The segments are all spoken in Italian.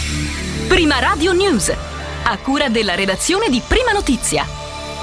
Prima Radio News, a cura della redazione di Prima Notizia.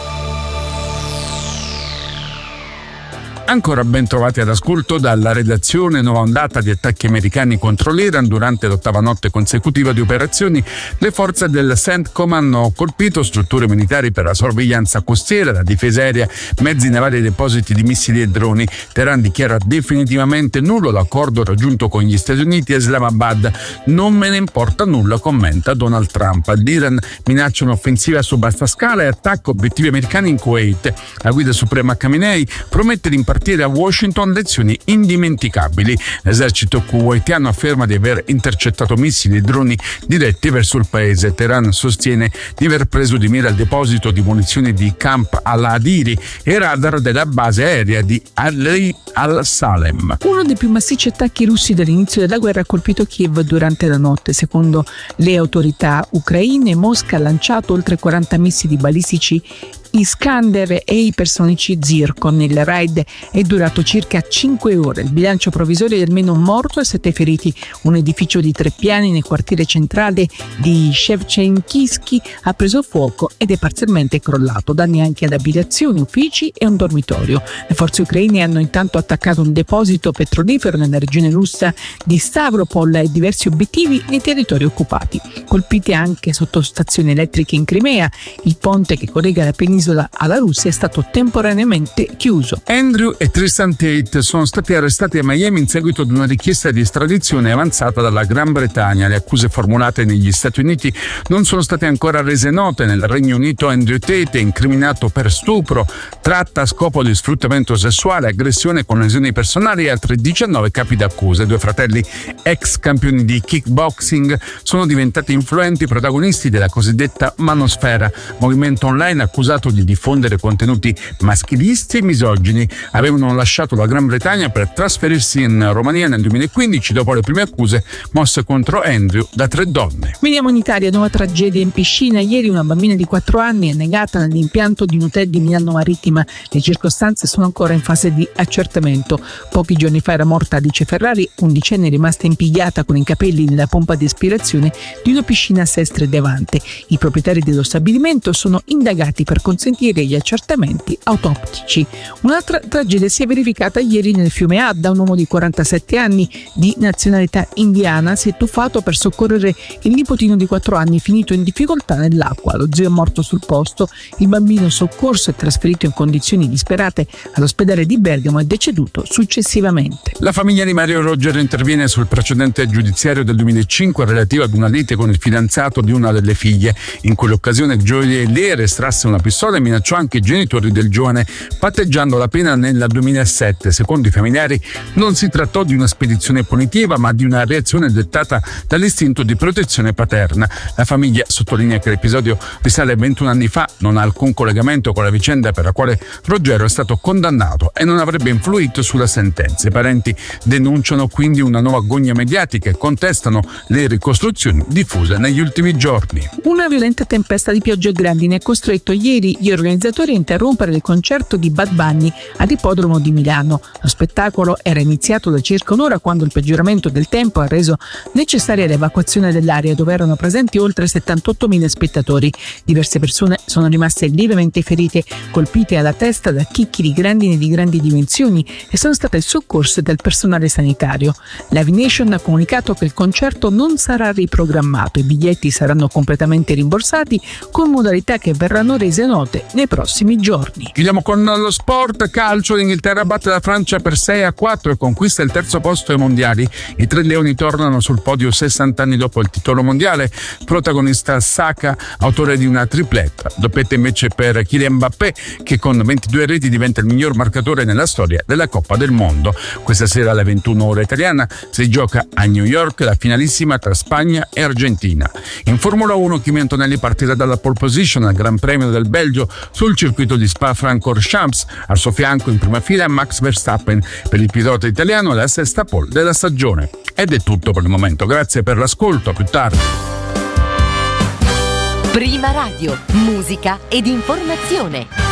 Ancora ben trovati ad ascolto dalla redazione. Nuova ondata di attacchi americani contro l'Iran. Durante l'ottava notte consecutiva di operazioni, le forze del CENTCOM hanno colpito strutture militari per la sorveglianza costiera, la difesa aerea, mezzi navali e depositi di missili e droni. Teheran dichiara definitivamente nullo l'accordo raggiunto con gli Stati Uniti e Islamabad. Non me ne importa nulla, commenta Donald Trump. L'Iran minaccia un'offensiva su vasta scala e attacca obiettivi americani in Kuwait. La guida suprema Khamenei promette di impartire a Washington lezioni indimenticabili. L'esercito kuwaitiano afferma di aver intercettato missili e droni diretti verso il paese. Teheran sostiene di aver preso di mira il deposito di munizioni di Camp al-Adiri e radar della base aerea di Ali al-Salem. Uno dei più massicci attacchi russi dall'inizio della guerra ha colpito Kiev durante la notte. Secondo le autorità ucraine, Mosca ha lanciato oltre 40 missili balistici Iskander e ipersonici Zircon. Il raid è durato circa 5 ore. Il bilancio provvisorio è almeno un morto e 7 feriti. Un edificio di 3 piani nel quartiere centrale di Shevchenkivsky ha preso fuoco ed è parzialmente crollato. Danni anche ad abitazioni, uffici e un dormitorio. Le forze ucraine hanno intanto attaccato un deposito petrolifero nella regione russa di Stavropol e diversi obiettivi nei territori occupati. Colpite anche sottostazioni elettriche in Crimea. Il ponte che collega la penisola alla Russia è stato temporaneamente chiuso. Andrew e Tristan Tate sono stati arrestati a Miami in seguito ad una richiesta di estradizione avanzata dalla Gran Bretagna. Le accuse formulate negli Stati Uniti non sono state ancora rese note. Nel Regno Unito Andrew Tate è incriminato per stupro, tratta a scopo di sfruttamento sessuale, aggressione con lesioni personali e altri 19 capi d'accusa. I due fratelli, ex campioni di kickboxing, sono diventati influenti protagonisti della cosiddetta manosfera, movimento online accusato di diffondere contenuti maschilisti e misogini. Avevano lasciato la Gran Bretagna per trasferirsi in Romania nel 2015 dopo le prime accuse mosse contro Andrew da 3 donne. Veniamo in Italia, nuova tragedia in piscina. Ieri una bambina di 4 anni è negata nell'impianto di un hotel di Milano Marittima. Le circostanze sono ancora in fase di accertamento. Pochi giorni fa era morta Alice Ferrari, 11enne rimasta impigliata con i capelli nella pompa di aspirazione di una piscina a Sestre Devante. I proprietari dello stabilimento sono indagati per consentire gli accertamenti autoptici. Un'altra tragedia si è verificata ieri nel fiume Adda. Un uomo di 47 anni di nazionalità indiana si è tuffato per soccorrere il nipotino di 4 anni finito in difficoltà nell'acqua. Lo zio è morto sul posto. Il bambino soccorso e trasferito in condizioni disperate all'ospedale di Bergamo è deceduto successivamente. La famiglia di Mario Roger interviene sul precedente giudiziario del 2005 relativo ad una lite con il fidanzato di una delle figlie. In quell'occasione il gioielliere estrasse una pistola e minacciò anche i genitori del giovane, patteggiando la pena nel 2007. Secondo i familiari non si trattò di una spedizione punitiva, ma di una reazione dettata dall'istinto di protezione paterna. La famiglia sottolinea che l'episodio risale a 21 anni fa, non ha alcun collegamento con la vicenda per la quale Ruggero è stato condannato e non avrebbe influito sulla sentenza. I parenti denunciano quindi una nuova gogna mediatica e contestano le ricostruzioni diffuse negli ultimi giorni. Una violenta tempesta di piogge e grandine ha costretto ieri gli organizzatori a interrompere il concerto di Bad Bunny all'ippodromo di Milano. Lo spettacolo era iniziato da circa un'ora quando il peggioramento del tempo ha reso necessaria l'evacuazione dell'area, dove erano presenti oltre 78.000 spettatori. Diverse persone sono rimaste lievemente ferite, colpite alla testa da chicchi di grandine di grandi dimensioni, e sono state soccorse dal personale sanitario. Live Nation ha comunicato che il concerto non sarà riprogrammato. I biglietti saranno completamente rimborsati con modalità che verranno rese note nei prossimi giorni. Chiudiamo con lo sport calcio. L'Inghilterra batte la Francia per 6-4 e conquista il terzo posto ai mondiali. I tre leoni tornano sul podio 60 anni dopo il titolo mondiale. Protagonista Saka, autore di una tripletta. Doppietta invece per Kylian Mbappé, che con 22 reti diventa il miglior marcatore nella storia della Coppa del Mondo. Questa sera alle 21 ore italiana si gioca a New York la finalissima tra Spagna e Argentina. In Formula 1 Kimi Antonelli partirà dalla pole position al Gran Premio del Belgio sul circuito di Spa-Francorchamps. Al suo fianco in prima fila Max Verstappen. Per il pilota italiano la sesta pole della stagione. Ed è tutto per il momento. Grazie per l'ascolto, a più tardi. Prima Radio, musica ed informazione.